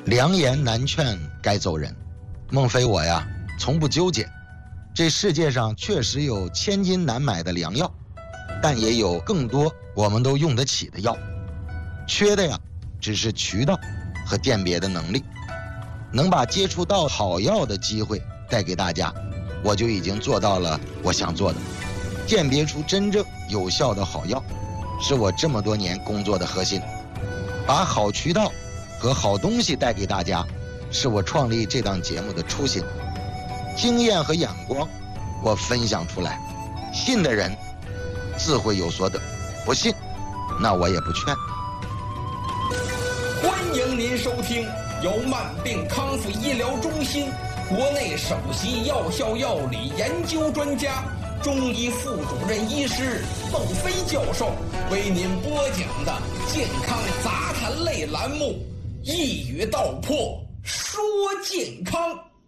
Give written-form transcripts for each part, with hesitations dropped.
良言难劝该走人，孟非我呀从不纠结。这世界上确实有千金难买的良药，但也有更多我们都用得起的药，缺的呀只是渠道和鉴别的能力。能把接触到好药的机会带给大家，我就已经做到了我想做的。鉴别出真正有效的好药，是我这么多年工作的核心。把好渠道和好东西带给大家，是我创立这档节目的初心。经验和眼光我分享出来，信的人自会有所得，不信那我也不劝。 欢迎您收听由慢病康复医疗中心国内首席药效药理研究专家、中医副主任医师孟非教授为您播讲的健康杂谈类栏目，一语道破说健康。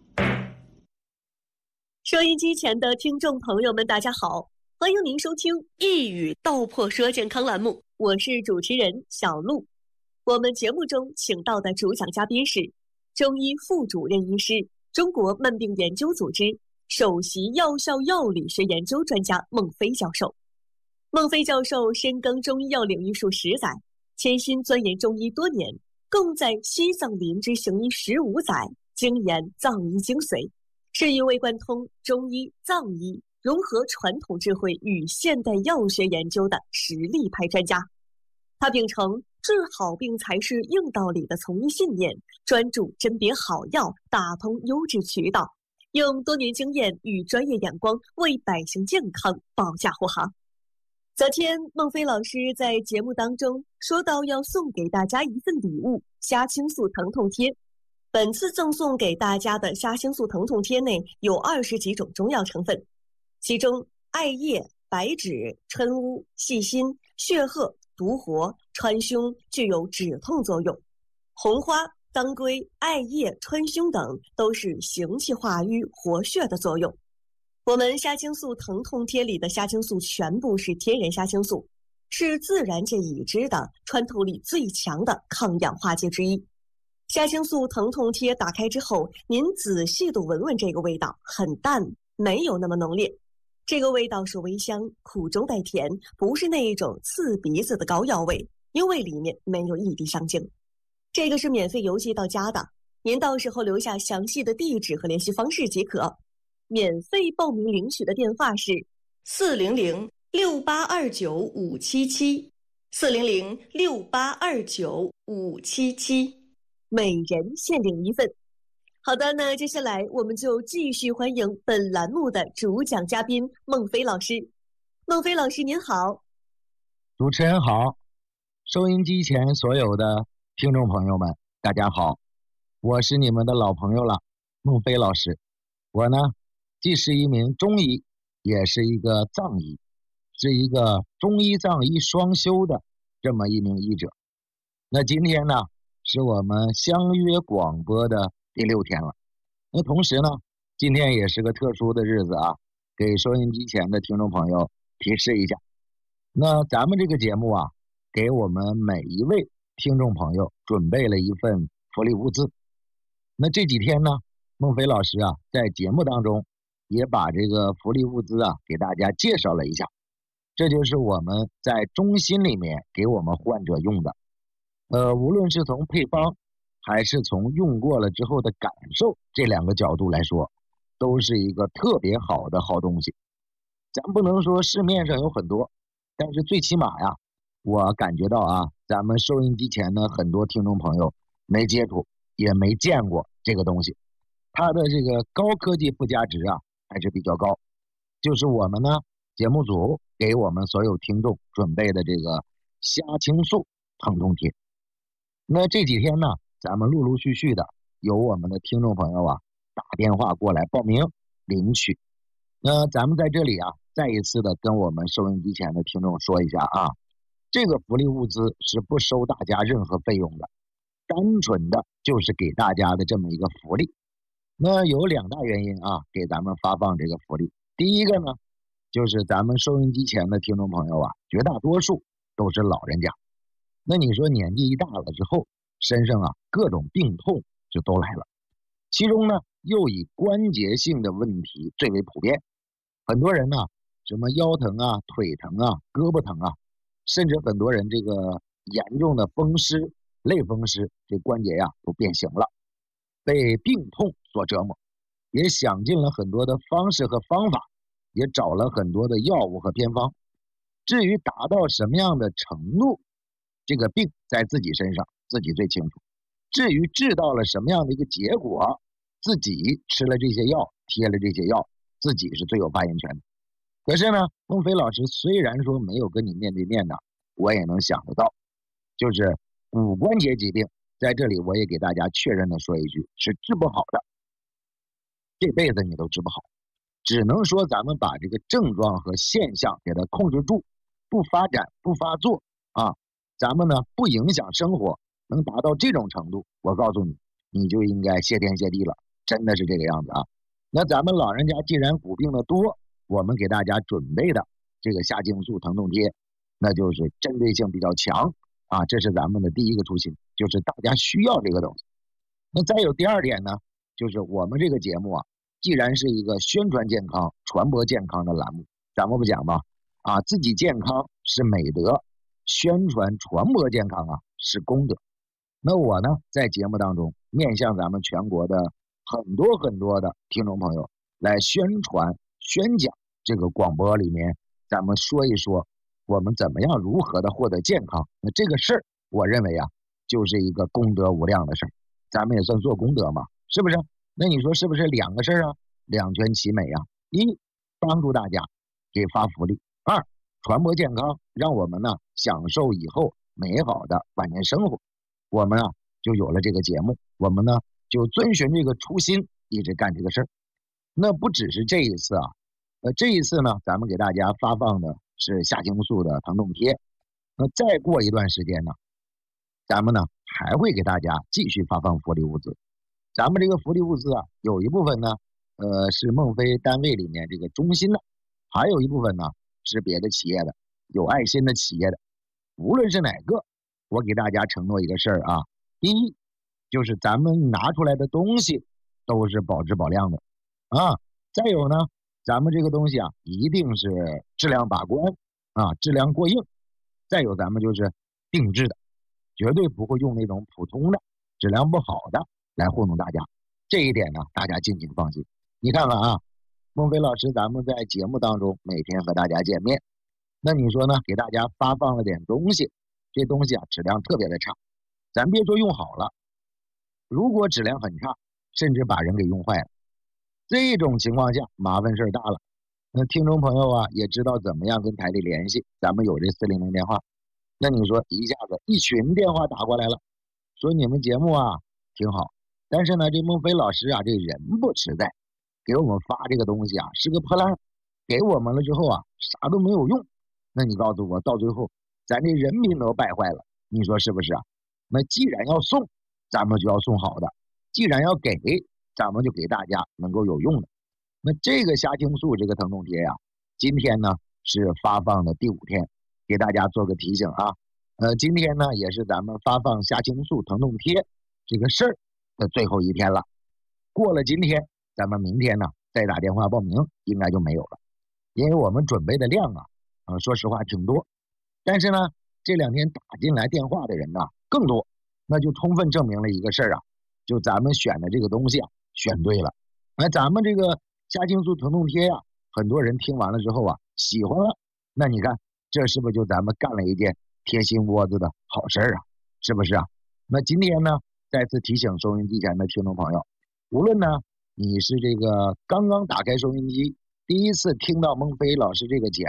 收音机前的听众朋友们大家好，欢迎您收听一语道破说健康栏目，我是主持人小璐。我们节目中请到的主讲嘉宾是中医副主任医师、中国慢病研究组织首席药效药理学研究专家孟非教授。孟非教授深耕中医药领域数10载，潜心钻研中医多年，共在西藏林之行医15载，精研藏医精髓，是一位贯通中医、藏医，融合传统智慧与现代药学研究的实力派专家。他秉承治好病才是硬道理的从医信念，专注甄别好药，打通优质渠道，用多年经验与专业眼光为百姓健康保驾护航。昨天孟非老师在节目当中说到要送给大家一份礼物——虾青素疼痛贴。本次赠送给大家的虾青素疼痛贴内有20几种中药成分，其中艾叶、白芷、春乌、细辛、血鹤、独活、川芎具有止痛作用，红花、当归、艾叶、川芎等都是行气化瘀、活血的作用。我们虾青素疼痛贴里的虾青素全部是天然虾青素，是自然界已知的穿透力最强的抗氧化剂之一。虾青素疼痛贴打开之后，您仔细地闻闻这个味道，很淡，没有那么浓烈。这个味道是微香，苦中带甜，不是那一种刺鼻子的膏药味，因为里面没有一滴香精。这个是免费邮寄到家的，您到时候留下详细的地址和联系方式即可。免费报名领取的电话是400-6829-577，400-6829-577，每人限领1份。好的，那接下来我们就继续欢迎本栏目的主讲嘉宾孟非老师。孟非老师您好。 主持人好，收音机前所有的听众朋友们大家好，我是你们的老朋友了，孟非老师。我呢既是一名中医，也是一个藏医，是一个中医藏医双修的这么一名医者。那今天呢是我们相约广播的第6天了。那同时呢，今天也是个特殊的日子啊，给收音机前的听众朋友提示一下。那咱们这个节目啊，给我们每一位听众朋友准备了一份福利物资。那这几天呢，孟非老师啊，在节目当中也把这个福利物资啊给大家介绍了一下。这就是我们在中心里面给我们患者用的。无论是从配方还是从用过了之后的感受，这2个角度来说，都是一个特别好的好东西。咱不能说市面上有很多，但是最起码呀，我感觉到啊，咱们收音机前的很多听众朋友没接触也没见过这个东西，它的这个高科技附加值啊还是比较高。就是我们呢节目组给我们所有听众准备的这个虾青素疼痛贴。那这几天呢，咱们陆陆续续的有我们的听众朋友啊打电话过来报名领取。那咱们在这里啊再一次的跟我们收音机前的听众说一下啊，这个福利物资是不收大家任何费用的，单纯的就是给大家的这么一个福利。那有2大原因啊，给咱们发放这个福利。第一个呢，就是咱们收音机前的听众朋友啊，绝大多数都是老人家。那你说年纪一大了之后， 身上各种病痛就都来了。其中呢，又以关节性的问题最为普遍。很多人什么腰疼腿疼胳膊疼甚至很多人这个严重的风湿、类风湿，这关节都变形了，被病痛所折磨，也想尽了很多的方式和方法，也找了很多的药物和偏方。至于达到什么样的程度，这个病在自己身上自己最清楚。至于治到了什么样的一个结果，自己吃了这些药，贴了这些药，自己是最有发言权的。可是呢，孟非老师虽然说没有跟你面对面的，我也能想得到，就是骨关节疾病，在这里我也给大家确认的说一句，是治不好的，这辈子你都治不好，只能说咱们把这个症状和现象给它控制住，不发展不发作咱们呢不影响生活，能达到这种程度，我告诉你，你就应该谢天谢地了，真的是这个样子那咱们老人家既然骨病的多，我们给大家准备的这个虾青素疼痛贴，那就是针对性比较强这是咱们的第一个初心，就是大家需要这个东西。那再有第二点呢，就是我们这个节目既然是一个宣传健康、传播健康的栏目，咱们不讲吗？自己健康是美德，宣传传播健康是功德。那我呢，在节目当中面向咱们全国的很多很多的听众朋友来宣传宣讲这个广播里面，咱们说一说我们怎么样如何的获得健康。那这个事儿，我认为就是一个功德无量的事儿，咱们也算做功德嘛，是不是？那你说是不是两个事儿两全其美一，帮助大家给发福利；二，传播健康，让我们呢享受以后美好的晚年生活。我们就有了这个节目，我们呢就遵循这个初心，一直干这个事儿。那不只是这一次这一次呢，咱们给大家发放的是虾青素的疼痛贴。那再过一段时间呢，咱们呢还会给大家继续发放福利物资。咱们这个福利物资有一部分呢，是孟非单位里面这个中心的，还有一部分呢是别的企业的，有爱心的企业的。无论是哪个，我给大家承诺一个事儿第一，就是咱们拿出来的东西都是保质保量的再有呢，咱们这个东西一定是质量把关质量过硬。再有咱们就是定制的，绝对不会用那种普通的质量不好的来糊弄大家，这一点呢大家尽情放心。你看看孟非老师咱们在节目当中每天和大家见面，那你说呢，给大家发放了点东西，这东西质量特别的差，咱别说用好了，如果质量很差，甚至把人给用坏了，这种情况下麻烦事儿大了。那听众朋友也知道怎么样跟台里联系，咱们有这400电话。那你说一下子一群电话打过来了，说你们节目挺好，但是呢这孟非老师这人不实在，给我们发这个东西是个破烂，给我们了之后啥都没有用。那你告诉我，到最后咱这人品都败坏了，你说是不是那既然要送，咱们就要送好的，既然要给，咱们就给大家能够有用的。那这个虾青素这个疼痛贴今天呢是发放的第5天，给大家做个提醒今天呢也是咱们发放虾青素疼痛贴这个事儿的最后一天了。过了今天，咱们明天呢再打电话报名应该就没有了，因为我们准备的量说实话挺多，但是呢这2天打进来电话的人更多，那就充分证明了一个事儿就咱们选的这个东西选对了。咱们这个虾青素疼痛贴很多人听完了之后喜欢了，那你看这是不是就咱们干了一件贴心窝子的好事儿是不是那今天呢再次提醒收音机前的听众朋友，无论呢你是这个刚刚打开收音机第一次听到孟非老师这个节目